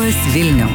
Labas Vilniau.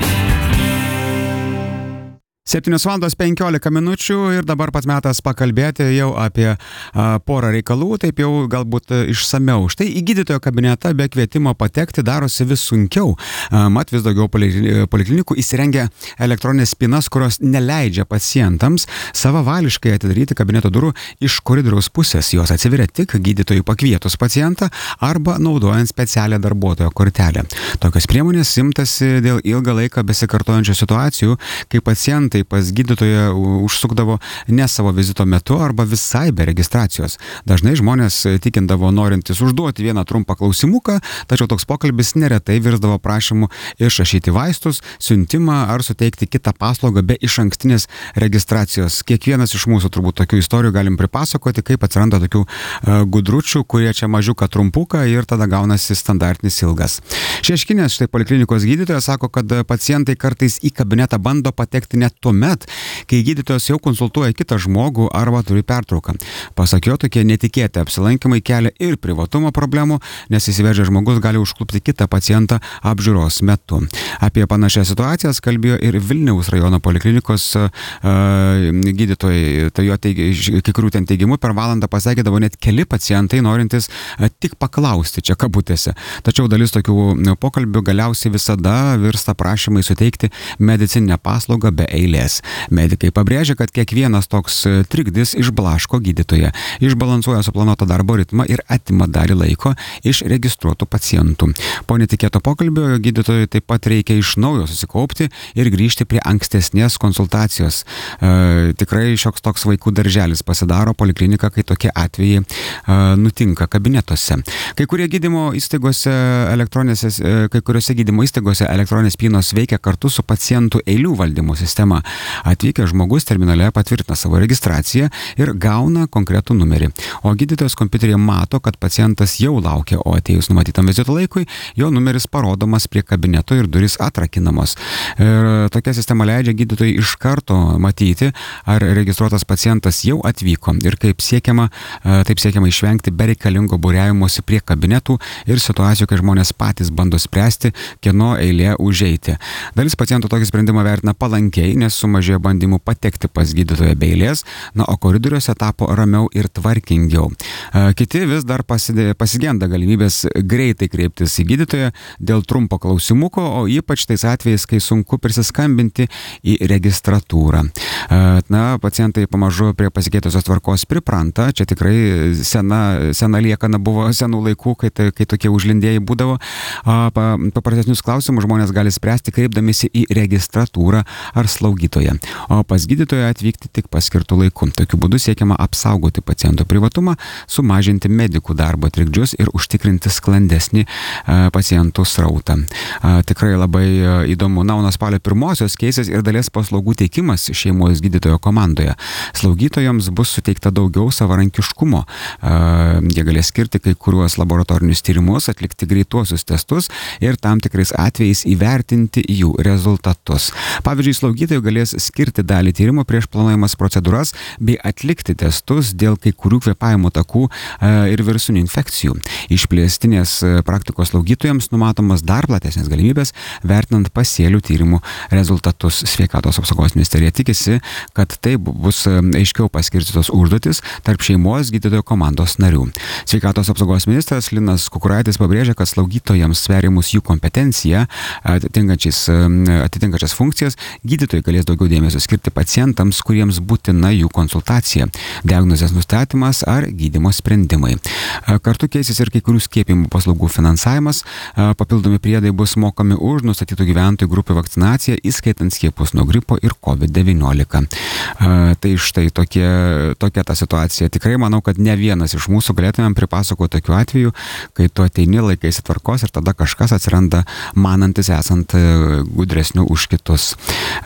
7:15 ir dabar pats metas pakalbėti jau apie porą reikalų, taip jau galbūt išsameu. Štai į gydytojo kabinetą be kvietimo patekti darosi vis sunkiau. Mat vis daugiau poliklinikų įsirengia elektroninės spynas, kurios neleidžia pacientams savavališkai atidaryti kabineto durų iš koridoriaus pusės. Jos atsiveria tik gydytojui pakvietus pacientą arba naudojant specialią darbuotojo kortelę. Tokios priemonės imtasi dėl ilgą laiką besikartojančių situacijų, kai pacientai pas gydytoją užsukdavo ne savo vizito metu arba visai be registracijos. Dažnai žmonės tikindavo norintis užduoti vieną trumpą klausimuką, tačiau toks pokalbis neretai virsdavo prašymu išrašyti vaistus, siuntimą ar suteikti kitą paslaugą be išankstinės registracijos. Kiekvienas iš mūsų turbūt tokių istorijų galim pripasakoti, kaip atsiranda tokių gudručių, kurie čia mažiuką trumpuką ir tada gaunasi standartinis ilgas. Šeškinės štai poliklinikos gydytojas sako, kad pacientai kartais į kabinetą bando patekti net tuomet, kai gydytojas jau konsultuoja kitą žmogų arba turi pertrauką. Pasak jo, tokie netikėti apsilankymai kelia ir privatumo problemų, nes įsiveržę žmogus gali užklupti kitą pacientą apžiūros metu. Apie panašias situacijas kalbėjo ir Vilniaus rajono poliklinikos gydytojai. Tai jo kai kurių ten teigimų per valandą pasakydavo net keli pacientai, norintis tik paklausti, čia kabutėse. Tačiau dalis tokių pokalbių galiausiai visada virsta prašymai suteikti medicininę paslaugą be eilės. Medikai pabrėžia, kad kiekvienas toks trikdis išblaško gydytoją, išbalansuoja suplanuotą darbo ritmą ir atima dalį laiko iš registruotų pacientų. Po netikėto pokalbio gydytojui taip pat reikia iš naujo susikaupti ir grįžti prie ankstesnės konsultacijos. Tikrai šioks toks vaikų darželis pasidaro poliklinika, kai tokie atvejai nutinka kabinetuose. Kai kuriuose gydymo įstaigose elektroninės spynos veikia kartu su pacientų eilių valdymo sistema. Atvykęs žmogus terminale patvirtina savo registraciją ir gauna konkretų numerį. O gydytojas kompiuteryje mato, kad pacientas jau laukia, o atėjus numatytam vizito laikui, jo numeris parodomas prie kabineto ir durys atrakinamos. Ir tokia sistema leidžia gydytojui iš karto matyti, ar registruotas pacientas jau atvyko ir taip siekiama išvengti bereikalingo būriavimosi prie kabinetų ir situacijų, kai žmonės patys bando spręsti, kieno eilė užeiti. Dalis pacientų tokį sprendimą vertina palankiai, nes sumažėjo bandymų patekti pas gydytoją be eilės, o koridoriuose tapo ramiau ir tvarkingiau. Kiti vis dar pasigenda galimybės greitai kreiptis į gydytoją dėl trumpo klausimuko, o ypač tais atvejais, kai sunku prisiskambinti į registratūrą. Pacientai pamažu prie pasikeitusios tvarkos pripranta, čia tikrai sena liekana buvo senų laikų, kai tokie užlindėjai būdavo. Paprastesnius klausimus žmonės gali spręsti kreipdamėsi į registratūrą ar slaugytoją, o pas gydytoją atvykti tik paskirtų laiku. Tokiu būdu siekiama apsaugoti paciento privatumą, sumažinti medikų darbo trikdžius ir užtikrinti sklandesnį pacientų srautą. Tikrai labai įdomu. Nuo spalio 1 keisis ir dalies paslaugų teikimas šeimos gydytojo komandoje. Slaugytojams bus suteikta daugiau savarankiškumo. Jie galės skirti kai kuriuos laboratorinius tyrimus, atlikti greituosius testus ir tam tikrais atvejais įvertinti jų rezultatus. Pavyzdžiui, slaugytojai galės skirti dalį tyrimo prieš planuojamas procedūras bei atlikti testus dėl kai kurių kvėpavimo takų ir virusinių infekcijų. Išplėstinės praktikos slaugytojams numatomas dar platesnės galimybės vertinant pasėlių tyrimų rezultatus. Sveikatos apsaugos ministerija tikisi, kad taip bus aiškiau paskirstytos užduotis tarp šeimos gydytojo komandos narių. Sveikatos apsaugos ministras Linas Kukuraitis pabrėžia, kad slaugytojams sverimus jų kompetenciją atitinkančias funkcijas, gydytojai galės daugiau dėmesio skirti pacientams, kuriems būtina jų konsultacija, diagnozės nustatymas ar gydymo sprendimai. Kartu keisis ir kai kurių skiepimų paslaugų finansavimas, papildomi priedai bus mokami už nustatytų gyventojų grupių vakcinaciją, įskaitant skiepus nuo gripo ir COVID-19. Tai štai tokia ta situacija. Tikrai manau, kad ne vienas iš mūsų galėtumėm pripasakoti tokių atvejų, kai tu ateini, laikaisi tvarkos ir tada kažkas atsiranda manantis esant gudresnių už kitus. Tai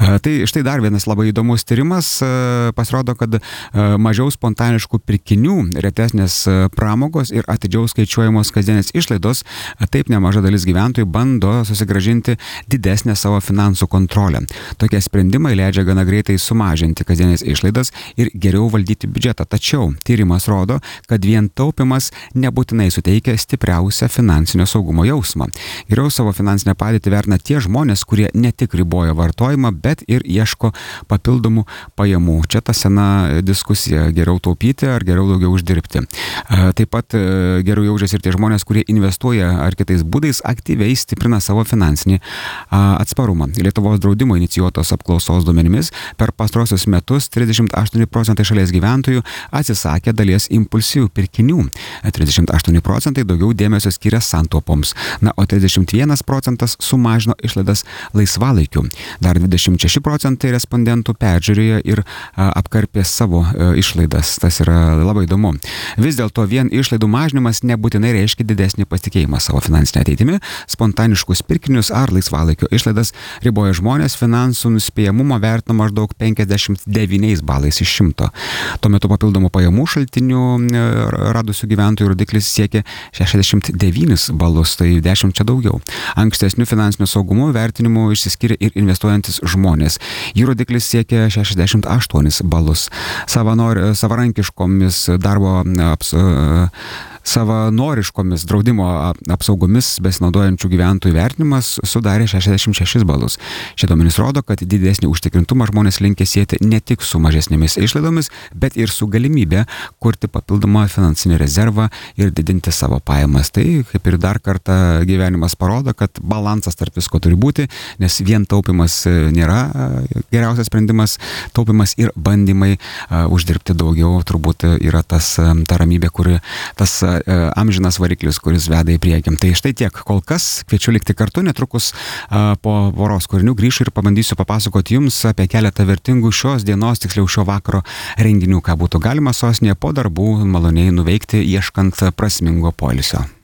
štai dar vienas labai įdomus tyrimas. Pasirodo, kad mažiau spontaniškų pirkinių, retesnės pramogos ir atidžiau skaičiuojamos kasdienės išlaidos, taip nemaža dalis gyventojų bando susigrąžinti didesnę savo finansų kontrolę. Tokie sprendimai leidžia gana greitai sumažinti kasdienės išlaidas ir geriau valdyti biudžetą. Tačiau tyrimas rodo, kad vien taupimas nebūtinai suteikia stipriausią finansinio saugumo jausmą. Geriau savo finansinę padėtį vertina tie žmonės, kurie ne tik riboja vartojimą, bet ir ieško papildomų pajamų. Čia ta sena diskusija, geriau taupyti ar geriau daugiau uždirbti. Taip pat geriau jaučiasi ir tie žmonės, kurie investuoja ar kitais būdais aktyviai stiprina savo finansinį atsparumą. Lietuvos draudimo inicijuotos apklausos duomenimis per pastarosius metus 38% šalies gyventojų atsisakė dalies impulsyvių pirkinių. 38% daugiau dėmesio skiria santaupoms. Na, o 31% sumažino išlaidas laisvalaikiu. Dar 26% respondentų peržiūrėjo ir apkarpė savo išlaidas. Tas yra labai įdomu. Vis dėlto vien išlaidų mažinimas nebūtinai reiškia didesnį pasitikėjimą savo finansinę ateitimi. Spontaniškus pirkinius ar laisvalaikio išlaidas riboja žmonės, finansų nuspėjamumą vertina maždaug 59 balais iš 100. Tuo metu papildomų pajamų šaltinių radusių gyventojų rodiklis siekia 69 balus, tai 10 čia daugiau. Ankstesnių finansinio saugumo vertinimų išsiskiria ir investuojantis žmonės. Jų rodiklis siekia 68 balus. Savanoriškomis draudimo apsaugomis besinaudojančių gyventojų vertinimas sudarė 66 balus. Šie duomenys rodo, kad didesnį užtikrintumą žmonės linkę sieti ne tik su mažesnėmis išlaidomis, bet ir su galimybė kurti papildomą finansinį rezervą ir didinti savo pajamas. Tai kaip ir dar kartą gyvenimas parodo, kad balansas tarp visko turi būti, nes vien taupimas nėra geriausias sprendimas. Taupimas ir bandymai uždirbti daugiau turbūt yra ta ramybė, tas amžinas variklis, kuris veda į priekį. Tai štai tiek. Kol kas kviečiu likti kartu, netrukus po poros kūrinių grįšiu ir pabandysiu papasakoti jums apie keletą vertingų šios dienos, tiksliau šio vakaro renginių, ką būtų galima sostinėje po darbų maloniai nuveikti, ieškant prasmingo poilsio.